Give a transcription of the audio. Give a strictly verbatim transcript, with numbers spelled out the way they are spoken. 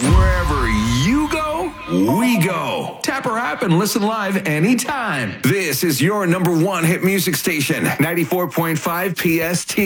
Wherever you go, we go. Tap our app and listen live anytime. This is your number one hit music station, ninety-four point five P S T.